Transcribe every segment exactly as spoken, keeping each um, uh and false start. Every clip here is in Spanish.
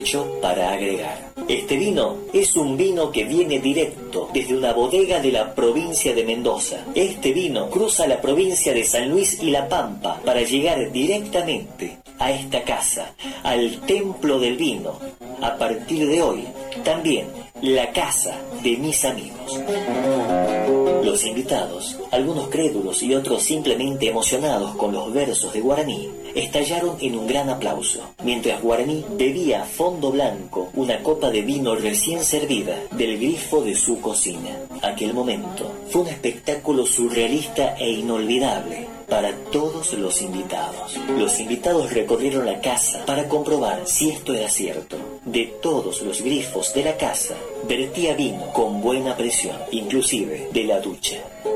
para agregar. Este vino es un vino que viene directo desde una bodega de la provincia de Mendoza. Este vino cruza la provincia de San Luis y La Pampa para llegar directamente a esta casa, al templo del vino. A partir de hoy, también la casa de mis amigos. Los invitados, algunos crédulos y otros simplemente emocionados con los versos de Guaraní, estallaron en un gran aplauso, mientras Guaraní bebía a fondo blanco una copa de vino recién servida del grifo de su cocina. Aquel momento fue un espectáculo surrealista e inolvidable para todos los invitados. Los invitados recorrieron la casa para comprobar si esto era cierto. De todos los grifos de la casa, vertía vino con buena presión, inclusive de la ducha.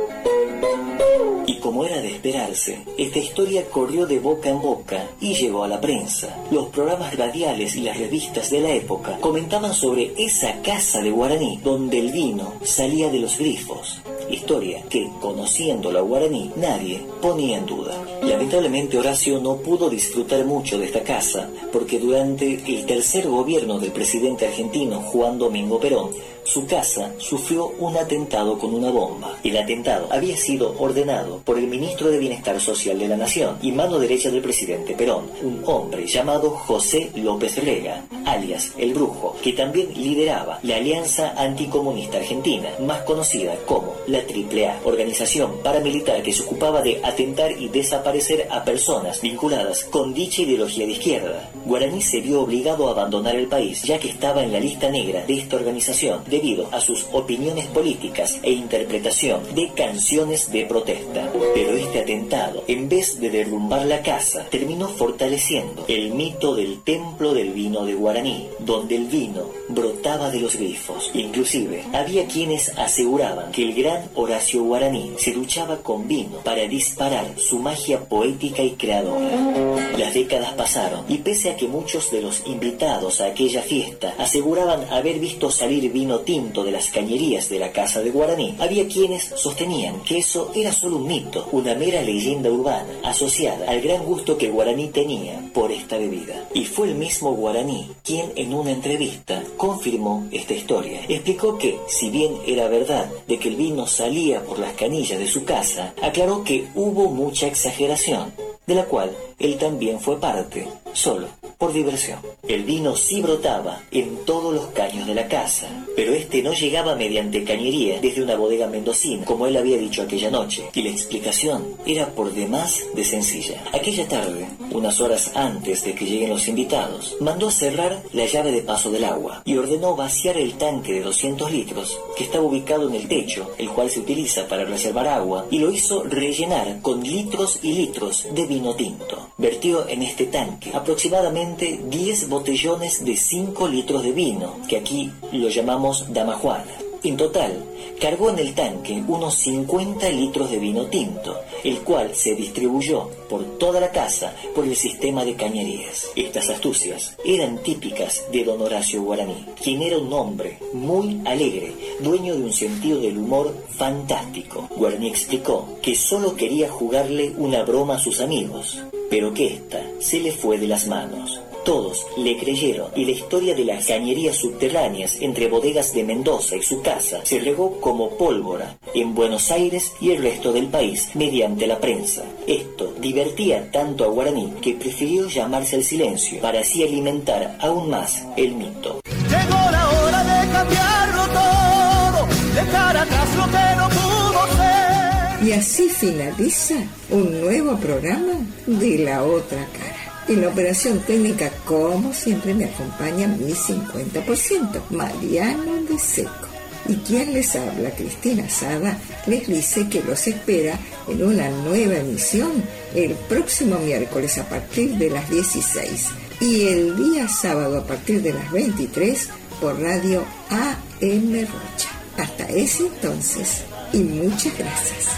Y como era de esperarse, esta historia corrió de boca en boca y llegó a la prensa. Los programas radiales y las revistas de la época comentaban sobre esa casa de Guaraní donde el vino salía de los grifos. Historia que, conociéndolo a Guaraní, nadie ponía en duda. Lamentablemente Horacio no pudo disfrutar mucho de esta casa porque durante el tercer gobierno del presidente argentino Juan Domingo Perón, su casa sufrió un atentado con una bomba. El atentado había sido ordenado por el ministro de Bienestar Social de la Nación y mano derecha del presidente Perón, un hombre llamado José López Rega, alias El Brujo, que también lideraba la Alianza Anticomunista Argentina, más conocida como la Triple A, organización paramilitar que se ocupaba de atentar y desaparecer a personas vinculadas con dicha ideología de izquierda. Guaraní se vio obligado a abandonar el país, ya que estaba en la lista negra de esta organización, debido a sus opiniones políticas e interpretación de canciones de protesta. Pero este atentado, en vez de derrumbar la casa, terminó fortaleciendo el mito del templo del vino de Guaraní, donde el vino brotaba de los grifos. Inclusive, había quienes aseguraban que el gran Horacio Guaraní se duchaba con vino para disparar su magia poética y creadora. Las décadas pasaron y pese a que muchos de los invitados a aquella fiesta aseguraban haber visto salir vino tinto de las cañerías de la casa de Guaraní, había quienes sostenían que eso era solo un mito, una mera leyenda urbana asociada al gran gusto que Guaraní tenía por esta bebida. Y fue el mismo Guaraní quien en una entrevista confirmó esta historia. Explicó que, si bien era verdad de que el vino salía por las canillas de su casa, aclaró que hubo mucha exageración, de la cual él también fue parte, solo por diversión. El vino sí brotaba en todos los caños de la casa, pero este no llegaba mediante cañería desde una bodega mendocina, como él había dicho aquella noche, y la explicación era por demás de sencilla. Aquella tarde, unas horas antes de que lleguen los invitados, mandó cerrar la llave de paso del agua y ordenó vaciar el tanque de doscientos litros que estaba ubicado en el techo, el cual se utiliza para reservar agua, y lo hizo rellenar con litros y litros de vino tinto. Vertió en este tanque aproximadamente diez botellones de cinco litros de vino, que aquí lo llamamos Dama Juana. En total, cargó en el tanque unos cincuenta litros de vino tinto, el cual se distribuyó por toda la casa por el sistema de cañerías. Estas astucias eran típicas de don Horacio Guaraní, quien era un hombre muy alegre, dueño de un sentido del humor fantástico. Guaraní explicó que solo quería jugarle una broma a sus amigos, pero que ésta se le fue de las manos. Todos le creyeron y la historia de las cañerías subterráneas entre bodegas de Mendoza y su casa se regó como pólvora en Buenos Aires y el resto del país mediante la prensa. Esto divertía tanto a Guaraní que prefirió llamarse al silencio para así alimentar aún más el mito. Llegó la hora de cambiarlo todo, dejar atrás lo que no pudo ser. Y así finaliza un nuevo programa de La Otra Cara. En la operación técnica, como siempre, me acompaña mi cincuenta por ciento, Mariano de Seco. Y quien les habla, Cristina Sada, les dice que los espera en una nueva emisión el próximo miércoles a partir de las dieciséis y el día sábado a partir de las veintitrés por radio A M Rocha. Hasta ese entonces y muchas gracias.